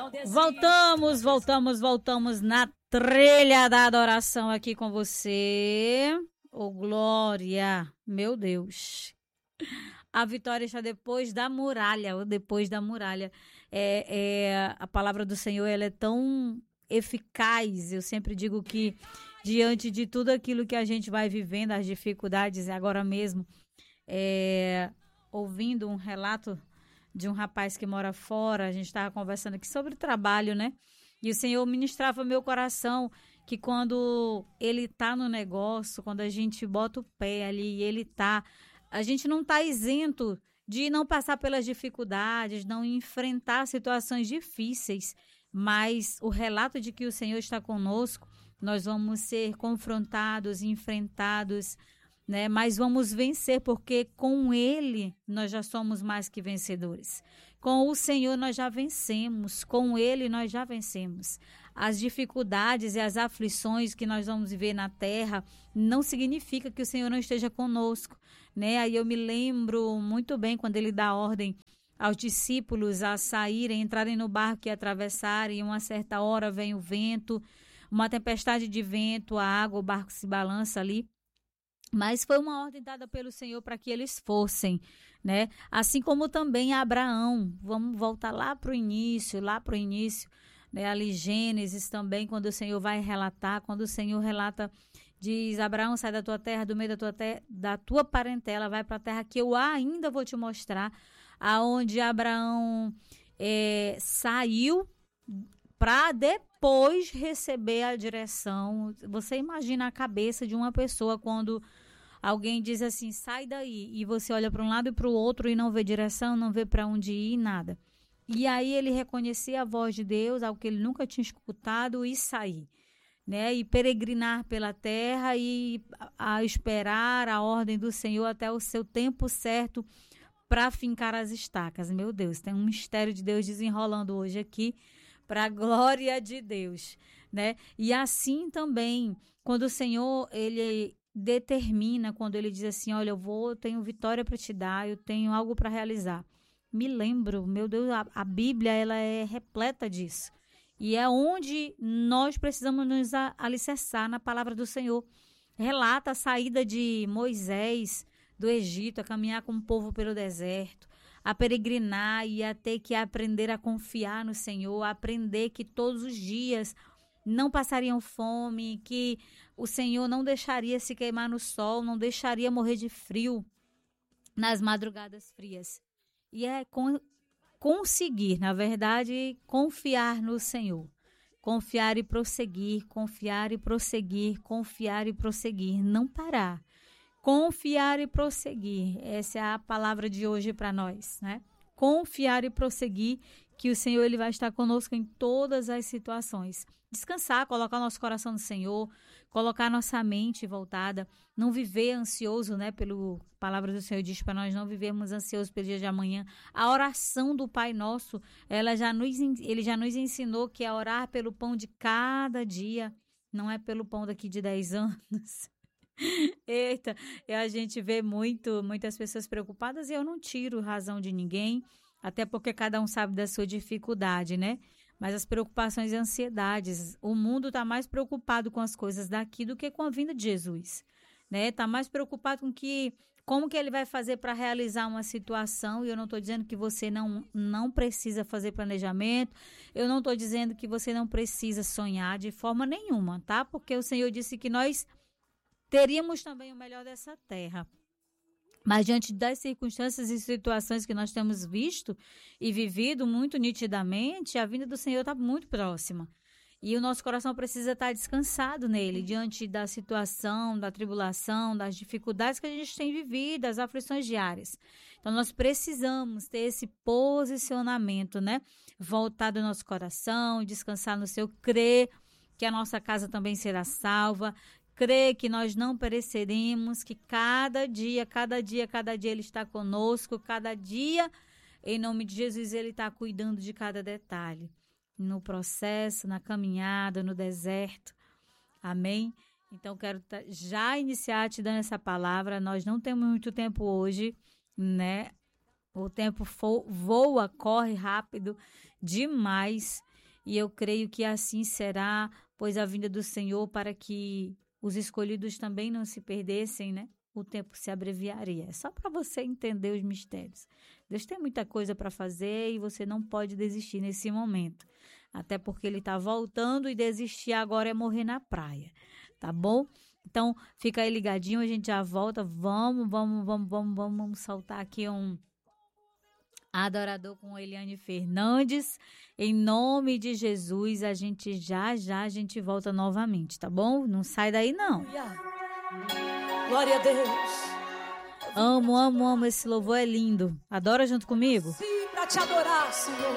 Voltamos na trilha da adoração aqui com você. Oh, glória, meu Deus. A vitória está depois da muralha, ou depois da muralha. A palavra do Senhor, ela é tão eficaz. Eu sempre digo que diante de tudo aquilo que a gente vai vivendo, as dificuldades, agora mesmo, ouvindo um relato de um rapaz que mora fora, a gente estava conversando aqui sobre trabalho, né? E o Senhor ministrava meu coração que quando Ele está no negócio, quando a gente bota o pé ali e Ele está, a gente não está isento de não passar pelas dificuldades, não enfrentar situações difíceis, mas o relato de que o Senhor está conosco, nós vamos ser confrontados, enfrentados, né? Mas vamos vencer, porque com Ele nós já somos mais que vencedores. Com o Senhor nós já vencemos, com Ele nós já vencemos. As dificuldades e as aflições que nós vamos viver na terra não significa que o Senhor não esteja conosco, né? Aí eu me lembro muito bem quando Ele dá ordem aos discípulos a saírem, entrarem no barco e atravessarem, e uma certa hora vem o vento, uma tempestade de vento, a água, o barco se balança ali. Mas foi uma ordem dada pelo Senhor para que eles fossem, né? Assim como também Abraão. Vamos voltar lá para o início, né? Ali Gênesis também, quando o Senhor vai relatar, quando o Senhor relata, diz: Abraão, sai da tua terra, do meio da tua terra, da tua parentela, vai para a terra que eu ainda vou te mostrar, aonde Abraão saiu para depois receber a direção. Você imagina a cabeça de uma pessoa quando alguém diz assim, sai daí, e você olha para um lado e para o outro e não vê direção, não vê para onde ir, nada. E aí ele reconhecia a voz de Deus, algo que ele nunca tinha escutado, e sair, né? E peregrinar pela terra e a esperar a ordem do Senhor até o seu tempo certo para fincar as estacas. Meu Deus, tem um mistério de Deus desenrolando hoje aqui, para a glória de Deus, né? E assim também, quando o Senhor, Ele determina, quando Ele diz assim, olha, eu tenho vitória para te dar, eu tenho algo para realizar. Me lembro, meu Deus, a Bíblia, ela é repleta disso. E é onde nós precisamos nos alicerçar na palavra do Senhor. Relata a saída de Moisés do Egito, a caminhar com o povo pelo deserto, a peregrinar e a ter que aprender a confiar no Senhor, a aprender que todos os dias não passariam fome, que o Senhor não deixaria se queimar no sol, não deixaria morrer de frio nas madrugadas frias. E conseguir, na verdade, confiar no Senhor. Confiar e prosseguir, confiar e prosseguir, confiar e prosseguir, não parar. Confiar e prosseguir, essa é a palavra de hoje para nós, né? Confiar e prosseguir, que o Senhor ele vai estar conosco em todas as situações. Descansar, colocar nosso coração no Senhor, colocar nossa mente voltada, não viver ansioso, né? Pela palavra do Senhor diz para nós não vivermos ansiosos pelo dia de amanhã. A oração do Pai Nosso, ele já nos ensinou que é orar pelo pão de cada dia, não é pelo pão daqui de 10 anos. Eita, e a gente vê muitas pessoas preocupadas, e eu não tiro razão de ninguém, até porque cada um sabe da sua dificuldade, né? Mas as preocupações e ansiedades, o mundo está mais preocupado com as coisas daqui do que com a vinda de Jesus, né? Está mais preocupado com como que ele vai fazer para realizar uma situação, e eu não estou dizendo que você não precisa fazer planejamento, eu não estou dizendo que você não precisa sonhar de forma nenhuma, tá? Porque o Senhor disse que nós teríamos também o melhor dessa terra. Mas diante das circunstâncias e situações que nós temos visto e vivido muito nitidamente, a vinda do Senhor está muito próxima. E o nosso coração precisa estar descansado nele, diante da situação, da tribulação, das dificuldades que a gente tem vivido, das aflições diárias. Então, nós precisamos ter esse posicionamento, né? Voltado no nosso coração, descansar no seu crer, que a nossa casa também será salva, crer que nós não pereceremos, que cada dia Ele está conosco, cada dia, em nome de Jesus, Ele está cuidando de cada detalhe, no processo, na caminhada, no deserto, amém? Então, quero já iniciar te dando essa palavra. Nós não temos muito tempo hoje, né? O tempo voa, corre rápido demais. e eu creio que assim será, pois a vinda do Senhor, para que os escolhidos também não se perdessem, né? O tempo se abreviaria. É só para você entender os mistérios. Deus tem muita coisa para fazer e você não pode desistir nesse momento. Até porque ele está voltando e desistir agora é morrer na praia. Tá bom? Então, fica aí ligadinho, a gente já volta. Vamos soltar aqui um adorador com Eliane Fernandes. Em nome de Jesus, a gente já a gente volta novamente, tá bom? Não sai daí, não. Glória a Deus. Amo esse louvor, é lindo. Adora junto comigo? Sim, para te adorar, Senhor.